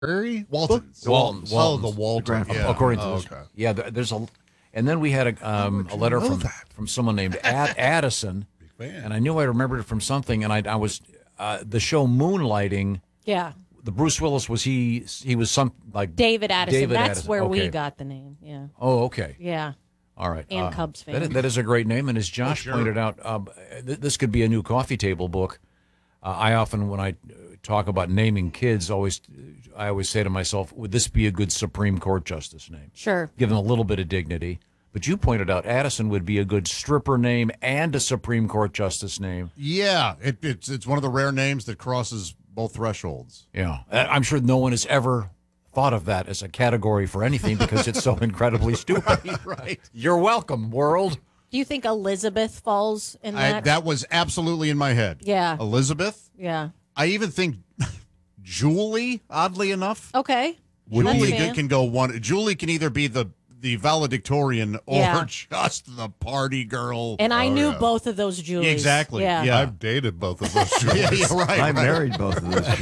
Waltons. Waltons. Oh, the Waltons. Yeah. According to this. okay. Yeah, there's a, and then we had a letter from someone named Addison, and I knew I remembered it from something, and I was the show Moonlighting. Yeah. The Bruce Willis he was some like David Addison. That's Addison. where we Okay. got the name. Yeah. Oh, okay. Yeah. All right. And Cubs fan. That is a great name, and as Josh pointed out, this could be a new coffee table book. I often, when I talk about naming kids, I always say to myself, would this be a good Supreme Court justice name? Sure. Give them a little bit of dignity. But you pointed out Addison would be a good stripper name and a Supreme Court justice name. Yeah, it's one of the rare names that crosses both thresholds. Yeah. I'm sure no one has ever thought of that as a category for anything because it's so incredibly stupid. Right. You're welcome, world. Do you think Elizabeth falls in that? That was absolutely in my head. Yeah. Elizabeth. Yeah. I even think Julie, oddly enough. Okay. Julie can go one. Julie can either be the valedictorian or Yeah. just the party girl. And I knew both of those Julies. Exactly. Yeah. I've dated both of those Julies. Yeah, right. I married both of those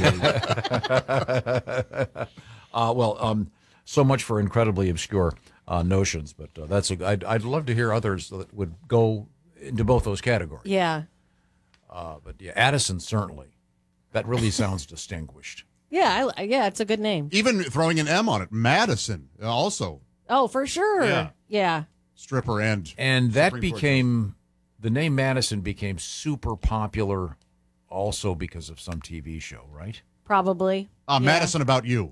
Julies. So much for incredibly obscure notions, but I'd love to hear others that would go into both those categories. Yeah. But yeah, Addison certainly. That really sounds distinguished. Yeah. Yeah. It's a good name. Even throwing an M on it. Madison also. Oh, for sure. Yeah. Yeah. Stripper and that Supreme Court became the name Madison became super popular also because of some TV show, right? Probably. Yeah. Madison About You.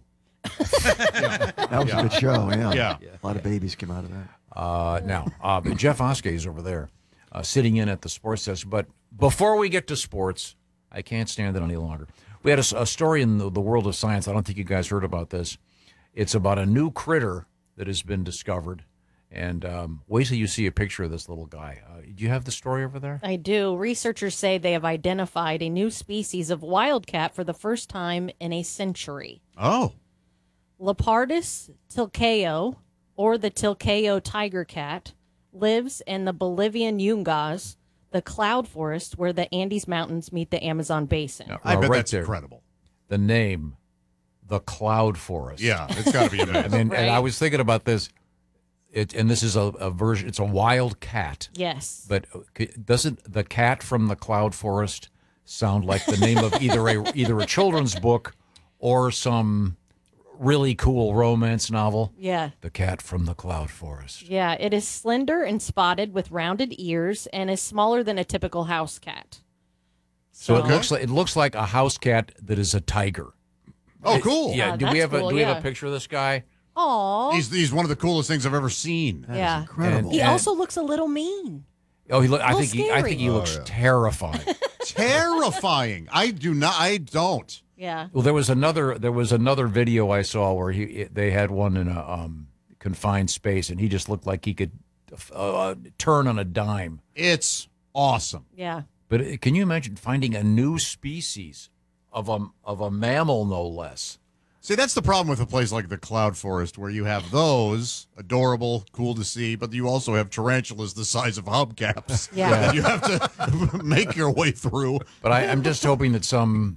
That was a good show, yeah. Yeah. A lot of babies came out of that. Now, Jeff Oskey is over there sitting in at the sports desk. But before we get to sports, I can't stand it any longer. We had a story in the world of science. I don't think you guys heard about this. It's about a new critter that has been discovered. And wait till you see a picture of this little guy. Do you have the story over there? I do. Researchers say they have identified a new species of wildcat for the first time in a century. Oh. Leopardus tilcao, or the tilcao tiger cat, lives in the Bolivian Yungas, the cloud forest where the Andes Mountains meet the Amazon basin. I bet right that's there. incredible. The name, the cloud forest. Yeah, it's got to be amazing. And I was thinking about this. And this is a version. It's a wild cat. Yes. But doesn't the cat from the cloud forest sound like the name of either a children's book or some really cool romance novel? Yeah. The cat from the cloud forest. Yeah, it is slender and spotted with rounded ears and is smaller than a typical house cat. So it looks like a house cat that is a tiger. Oh, cool. Yeah. Do we have cool, a picture of this guy? Aw. He's one of the coolest things I've ever seen. Yeah. Incredible. He also looks a little mean. Oh, I little think he looks terrifying. Terrifying. I don't. Yeah. Well, there was another video I saw where they had one in a confined space, and he just looked like he could turn on a dime. It's awesome. Yeah. But can you imagine finding a new species of a mammal, no less? See, that's the problem with a place like the Cloud Forest, where you have those adorable, cool to see, but you also have tarantulas the size of hubcaps. Yeah. that you have to make your way through. But I'm just hoping that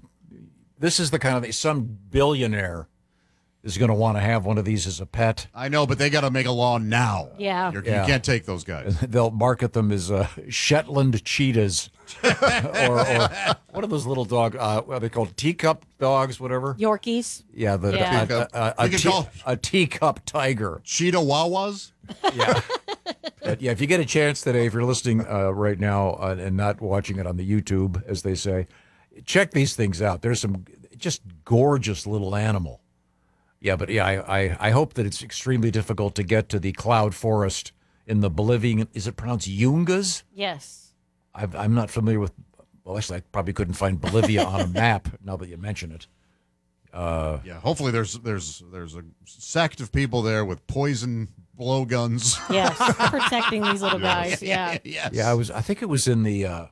this is the kind of thing, some billionaire is going to want to have one of these as a pet. I know, but they got to make a law now. Yeah. You can't take those guys. They'll market them as Shetland cheetahs, or what are those little dogs? What are they called? Teacup dogs, whatever. Yorkies. Yeah, a teacup tiger. Cheetah Wawas? Yeah. But yeah, if you get a chance today, if you're listening right now and not watching it on the YouTube, as they say, check these things out. There's some just gorgeous little animal. Yeah, but yeah, I hope that it's extremely difficult to get to the cloud forest in the Bolivian. Is it pronounced Yungas? Yes. I'm not familiar with. Well, actually, I probably couldn't find Bolivia on a map now that you mention it. Yeah, hopefully there's a sect of people there with poison blowguns. Yes, protecting these little guys. Yeah. Yes. Yeah, I think it was in the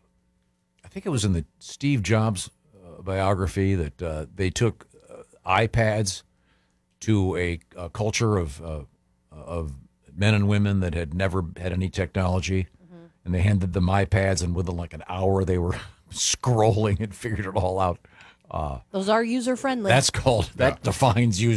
Steve Jobs biography that they took iPads to a culture of men and women that had never had any technology, and they handed them iPads, and within like an hour they were scrolling and figured it all out Those are user friendly. That defines